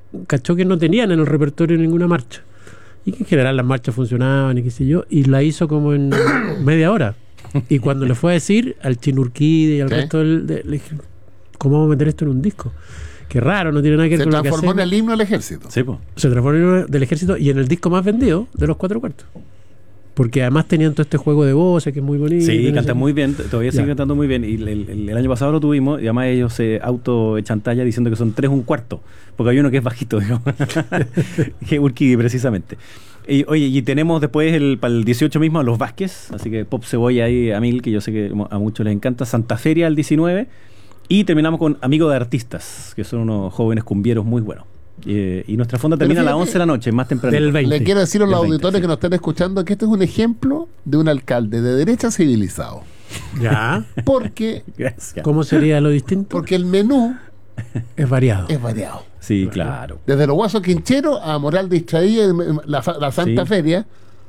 cachó que no tenían en el repertorio ninguna marcha. Y que en general las marchas funcionaban y qué sé yo, y la hizo como en media hora. Y cuando le fue a decir al Chinurquide y al resto le dije, ¿cómo vamos a meter esto en un disco? Qué raro, no tiene nada que ver con lo que hacemos. Se transformó en el himno del ejército. Sí, pues. Se transformó en el himno del ejército y en el disco más vendido de los 4 cuartos. Porque además tenían todo este juego de voces que es muy bonito. Sí, cantan muy bien, todavía siguen cantando muy bien. Y el año pasado lo tuvimos, y además ellos se auto-echan talla diciendo que son 3 1/4, porque hay uno que es bajito, digamos. Que es Urquidi, precisamente. Y, oye, y tenemos después para el 18 mismo a los Vázquez, así que Pop Cebolla ahí a 1000, que yo sé que a muchos les encanta. Santa Feria el 19. Y terminamos con Amigo de Artistas, que son unos jóvenes cumbieros muy buenos. Y nuestra fonda termina a las 11 de la noche, más temprano. Del 20. Le quiero decir a los auditores sí, que nos estén escuchando que este es un ejemplo de un alcalde de derecha civilizado. Ya. Porque, Gracias. ¿Cómo sería lo distinto? porque el menú Es variado. es variado. Sí, claro. Desde los Guasos Quincheros a Moral Distraída, la Santa Sí. Feria.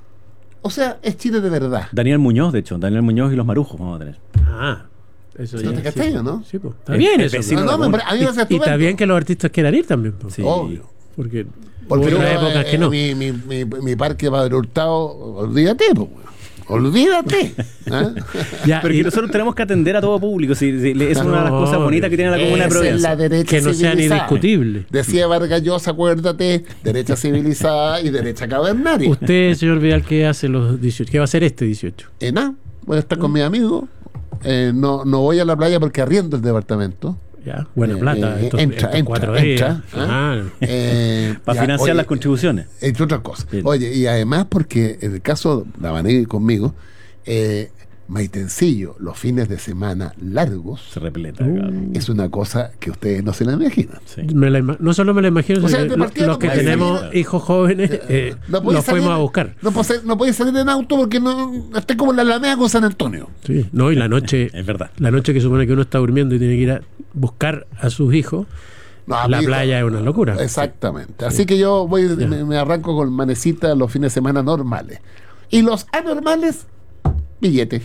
O sea, es Chile de verdad. Daniel Muñoz, de hecho. Daniel Muñoz y los Marujos vamos a tener. Ah, eso Sí, te castello, ¿no? Sí, pues. Está bien eso. vecino. No, a mí me parece Y está estupendo. bien que los artistas quieran ir también. Pues. Sí. Obvio. Porque Porque hubo yo, otras épocas que no. mi parque Padre Hurtado, olvídate, po, weón. Olvídate. ¿Ah? Ya, Porque y nosotros tenemos que atender a todo público. Sí, es una de las cosas bonitas que tiene la Comuna de Esa es Providencia. la derecha que no sea ni civilizada. discutible. Decía Vargas Llosa, acuérdate, derecha civilizada y derecha cavernaria. Usted, señor Vidal, ¿qué hace los 18? ¿Qué va a hacer este 18? Nada, voy a estar con mis amigos. No voy a la playa porque arriendo el departamento. Ya, buena plata. Entra, 4 ¿ah? días. Ah, Para ya, financiar oye, las contribuciones. entre otras cosas. Bien. Oye, y además porque en el caso de la Vanetti conmigo, Maitencillo, los fines de semana largos, Se repleta. Claro. es una cosa que ustedes no se la imaginan. Sí. no solo me lo imagino, O sea, sino de que partida los no que puede tenemos salir- hijos jóvenes No podéis los fuimos salir- a buscar. No podéis salir en auto porque no esté como en la Alameda con San Antonio. Sí, no, y la noche, Es verdad. la noche que supone que uno está durmiendo y tiene que ir a buscar a sus hijos, No, la amigo, playa es una locura. Exactamente. Así que yo me arranco con manecita los fines de semana normales. Y los anormales, billete.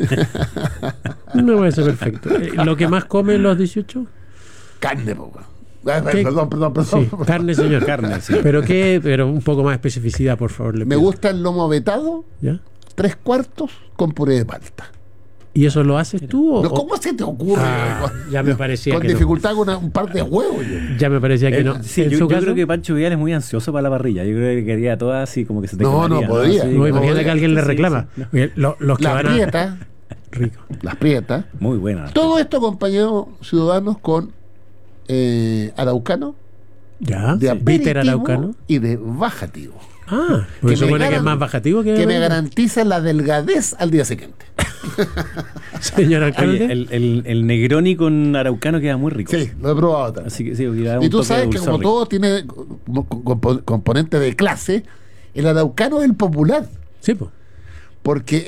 No puede ser perfecto. ¿Lo que más comen los 18? Carne, po, weón. ¿Qué? Perdón. Sí, carne, señor. Carne, sí. Pero un poco más de especificidad, por favor. Le Me pido. gusta el lomo vetado, ¿Ya? 3/4 con puré de palta. ¿Y eso lo haces tú? No, ¿cómo se te ocurre? Ah, ya me parecía Con que no. dificultad con un par de huevos. Yo. Ya me parecía que no. Sí, ¿En yo su caso? creo que Pancho Vidal es muy ansioso para la parrilla. Yo creo que quería toda así como que se te No, quemaría, podría. Sí, No, no, imagínate que alguien le sí, reclama. sí, no. Oye, los que Las van a... prietas, Rico. las prietas. Muy buena. Todo esto, compañeros ciudadanos, con araucano, Ya. de Bitter aperitivo araucano. y de bajativo. Ah, porque Que me supone que es garan- más bajativo que... Que me garantiza la delgadez al día siguiente. Señor alcalde. Oye, el Negroni con araucano queda muy rico. Sí, lo he probado también. Así que sí, porque da un Y tú toque sabes que dulzor como rico. todo tiene componente de clase, el araucano es el popular. Sí, pues. Porque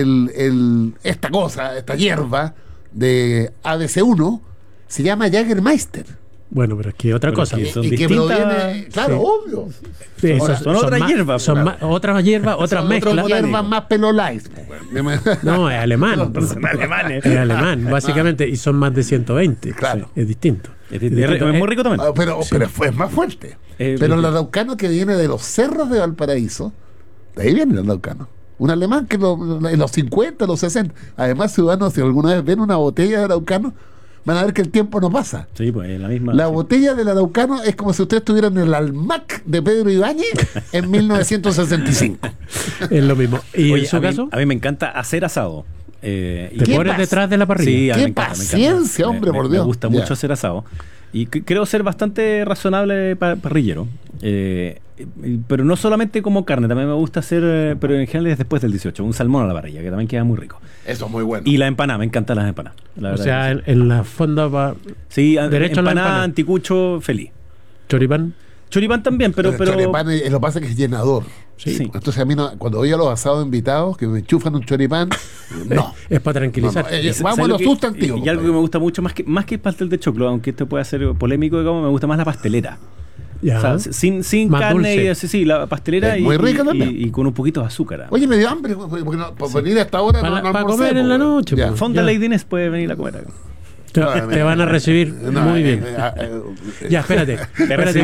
esta hierba de ABC1 se llama Jägermeister. Bueno, pero es que otra Pero cosa. que son y que distintas. proviene, claro, Sí. obvio. Sí, Ahora, son otras más- hierbas, son pues. más- otras hierbas, otras Son mezclas. otras hierbas más pelolais. No, es alemán. Son alemanes. Es alemán, básicamente, y son más de 120. Claro. Es distinto. Es muy rico también. Pero fue más fuerte. Eh, Pero el araucano que viene de los cerros de Valparaíso, de ahí viene el araucano. Un alemán que en los 50, los 60. Además, ciudadanos, si alguna vez ven una botella de araucano, van a ver que el tiempo no pasa. Sí, pues la misma. La sí. botella del araucano es como si ustedes estuvieran en el Almac de Pedro Ibáñez en 1965. Es lo mismo. ¿Y Oye, en su a mí- caso? A mí me encanta hacer asado. Y- Te ¿Qué pones pasa? detrás de la parrilla. Sí, a mí ¡Qué me encanta, me encanta. paciencia, hombre, por Dios! Me gusta Ya. mucho hacer asado. Y creo ser bastante razonable parrillero. Pero no solamente como carne, también me gusta hacer, pero en general es después del 18, un salmón a la parrilla, que también queda muy rico. Eso es muy bueno. Y la empanada, me encantan las empanadas. La O verdad sea, que sí. en la fonda va Sí, derecho a la empanada, empanada. anticucho, feliz. choripán. Choripán también, pero El choripán, lo que pasa es que es llenador. sí. Entonces a mí cuando voy a los asados invitados que me enchufan un choripán, no. Es para tranquilizar. No, no, Y vamos a ¿sabes los lo que- sustantivos. Y algo que me gusta mucho, más que el pastel de choclo, aunque esto pueda ser polémico, digamos, me gusta más la pastelera. Ya. O sea, sin Más carne, dulce. y así, sí, la pastelera Es muy rica y, también. y con un poquito de azúcar. Oye, me dio hambre porque por venir a esta hora Para almorcé, comer en la noche, Ya. pues. Fonda Ya. Lady Inés puede venir a comer acá. Te van a recibir No, muy bien. Ya, espérate.